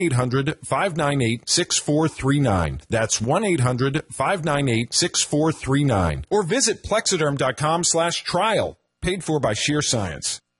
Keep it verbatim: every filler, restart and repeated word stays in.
eight hundred, five nine eight, six four three nine. That's one eight hundred, five nine eight, six four three nine. Or visit Plexiderm dot com slash trial. Paid for by Sheer Science.